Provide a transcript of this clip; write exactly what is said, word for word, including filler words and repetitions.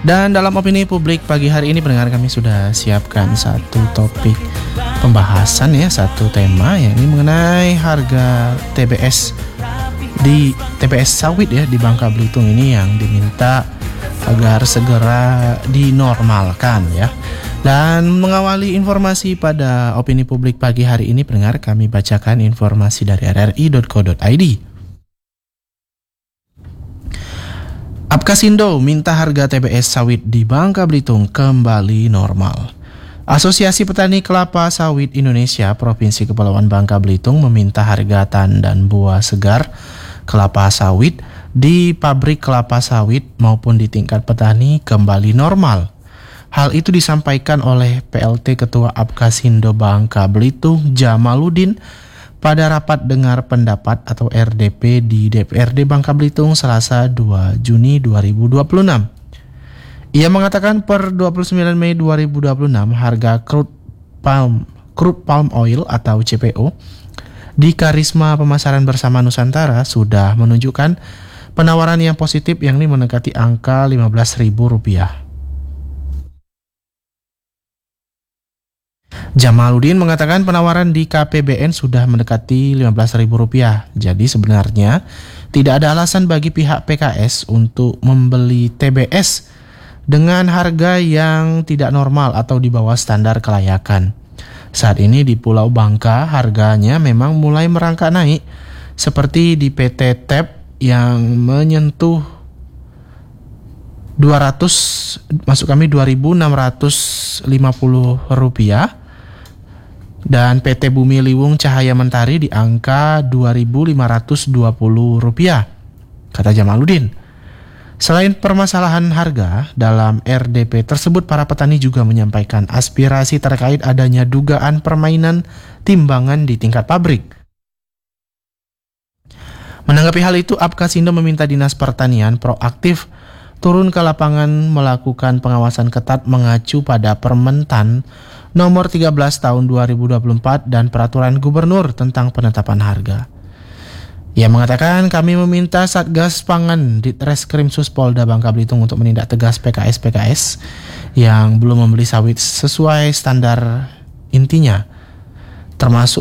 Dan dalam opini publik pagi hari ini pendengar kami sudah siapkan satu topik pembahasan ya, satu tema yakni mengenai harga T B S di T B S sawit ya di Bangka Belitung ini yang diminta agar segera dinormalkan ya. Dan mengawali informasi pada opini publik pagi hari ini pendengar kami bacakan informasi dari r r i dot co dot i d. Apkasindo minta harga T B S sawit di Bangka Belitung kembali normal. Asosiasi Petani Kelapa Sawit Indonesia Provinsi Kepulauan Bangka Belitung meminta harga tandan buah segar kelapa sawit di pabrik kelapa sawit maupun di tingkat petani kembali normal. Hal itu disampaikan oleh P L T Ketua Apkasindo Bangka Belitung Jamaludin pada rapat dengar pendapat atau R D P di D P R D Bangka Belitung Selasa dua Juni dua ribu dua puluh enam. Ia mengatakan per dua puluh sembilan Mei dua ribu dua puluh enam harga crude palm, crude palm oil atau C P O di Karisma Pemasaran Bersama Nusantara sudah menunjukkan penawaran yang positif yakni mendekati angka lima belas ribu rupiah. Jamaludin mengatakan penawaran di K P B N sudah mendekati lima belas ribu rupiah. Jadi sebenarnya tidak ada alasan bagi pihak P K S untuk membeli T B S dengan harga yang tidak normal atau di bawah standar kelayakan. Saat ini di Pulau Bangka harganya memang mulai merangkak naik seperti di P T T E P yang menyentuh dua ratus masuk kami dua ribu enam ratus lima puluh rupiah. Dan P T Bumi Liwung Cahaya Mentari di angka dua ribu lima ratus dua puluh rupiah, kata Jamaludin. Selain permasalahan harga, dalam R D P tersebut para petani juga menyampaikan aspirasi terkait adanya dugaan permainan timbangan di tingkat pabrik. Menanggapi hal itu, Apkasindo meminta Dinas Pertanian proaktif turun ke lapangan melakukan pengawasan ketat mengacu pada Permentan nomor tiga belas tahun dua ribu dua puluh empat dan peraturan gubernur tentang penetapan harga. Ia mengatakan kami meminta Satgas Pangan Ditreskrimsus Polda Bangka Belitung untuk menindak tegas P K S-P K S yang belum membeli sawit sesuai standar intinya, termasuk